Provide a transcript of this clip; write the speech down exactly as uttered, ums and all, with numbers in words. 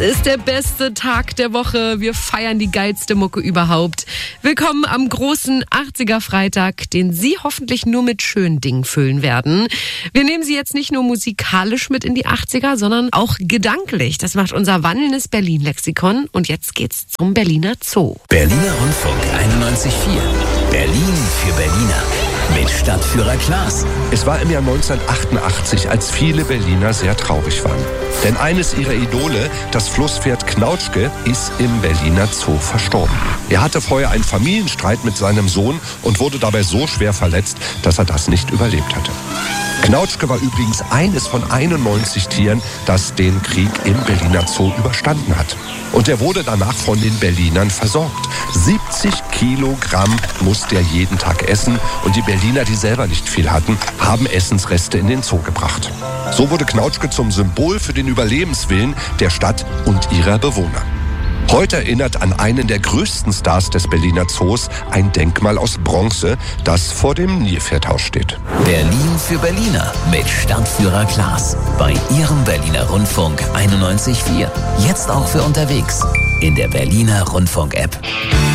Ist der beste Tag der Woche. Wir feiern die geilste Mucke überhaupt. Willkommen am großen achtziger-Freitag, den Sie hoffentlich nur mit schönen Dingen füllen werden. Wir nehmen Sie jetzt nicht nur musikalisch mit in die achtziger, sondern auch gedanklich. Das macht unser wandelndes Berlin-Lexikon. Und jetzt geht's zum Berliner Zoo. Berliner Rundfunk einundneunzig Komma vier. Berlin für Berliner. Mit Stadtführer Klaas. Es war im Jahr neunzehnhundertachtundachtzig, als viele Berliner sehr traurig waren. Denn eines ihrer Idole, das Flusspferd Knautschke, ist im Berliner Zoo verstorben. Er hatte vorher einen Familienstreit mit seinem Sohn und wurde dabei so schwer verletzt, dass er das nicht überlebt hatte. Knautschke war übrigens eines von einundneunzig Tieren, das den Krieg im Berliner Zoo überstanden hat. Und er wurde danach von den Berlinern versorgt. siebzig Kilogramm musste er jeden Tag essen und die Berliner, die selber nicht viel hatten, haben Essensreste in den Zoo gebracht. So wurde Knautschke zum Symbol für den Überlebenswillen der Stadt und ihrer Bewohner. Heute erinnert an einen der größten Stars des Berliner Zoos ein Denkmal aus Bronze, das vor dem Nilpferdhaus steht. Berlin für Berliner mit Stadtführer Klaas. Bei Ihrem Berliner Rundfunk einundneunzig Komma vier. Jetzt auch für unterwegs in der Berliner Rundfunk-App.